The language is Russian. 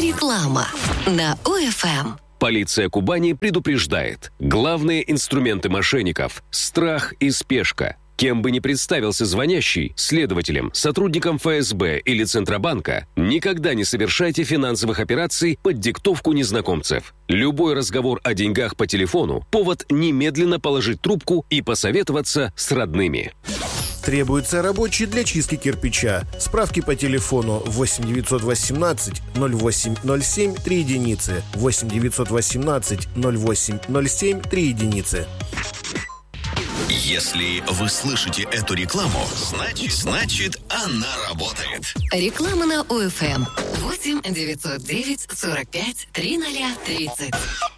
Реклама на ОФМ. Полиция Кубани предупреждает. Главные инструменты мошенников – страх и спешка. Кем бы ни представился звонящий, следователем, сотрудником ФСБ или Центробанка, никогда не совершайте финансовых операций под диктовку незнакомцев. Любой разговор о деньгах по телефону – повод немедленно положить трубку и посоветоваться с родными. Требуется рабочий для чистки кирпича. Справки по телефону 8 918 0807 3 единицы. 8 918 0807 3 единицы. Если вы слышите эту рекламу, значит она работает. Реклама на ОФМ. 8 909 45 3030.